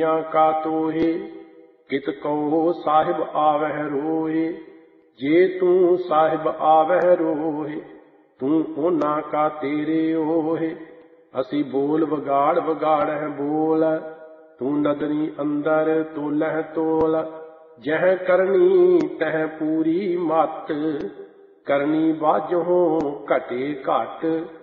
दुनिया का तोहे, कित कहो साहिब आवह रोहे। जे तू साहिब आवह रोहे, तू ओना का तेरे ओहे। असी बोल बगाड़ बगाड़ह बोल, तू नदरी अंदर तोलह तोल। जह करनी तह पूरी मत, करनी बाझों घटे घट।